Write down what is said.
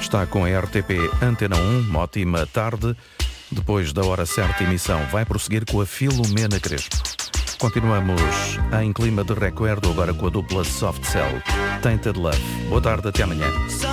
Está com a RTP Antena 1, uma ótima tarde. Depois da hora certa, emissão vai prosseguir com a Filomena Crespo. Continuamos em clima de recuerdo agora com a dupla Soft Cell, Tainted Love. Boa tarde, até amanhã.